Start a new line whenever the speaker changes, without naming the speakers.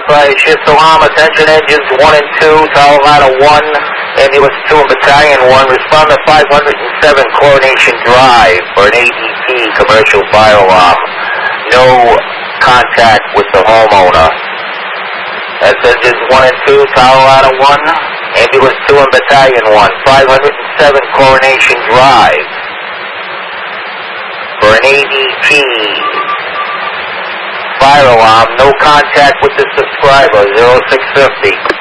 fire shift alarm, attention engines 1 and 2, Colorado 1, ambulance 2 and battalion 1, respond to 507 Coronation Drive for an ADT commercial fire alarm. No contact with the homeowner. That's engines 1 and 2, Colorado 1, ambulance 2 and battalion 1, 507 Coronation Drive for an ADT fire alarm. No contact with the subscriber, 0650.